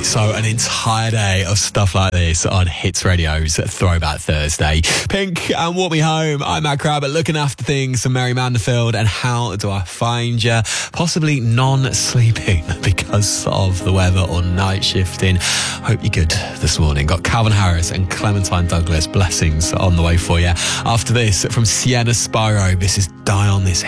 So an entire day of stuff like this on Hits Radio's Throwback Thursday. Pink and Walk Me Home. I'm Matt Crabbett, looking after things for Mary Manderfield. And how do I find you? Possibly non-sleeping because of the weather or night shifting. Hope you're good this morning. Got Calvin Harris and Clementine Douglas. Blessings on the way for you. After this, from Sienna Spyro, this is Die on This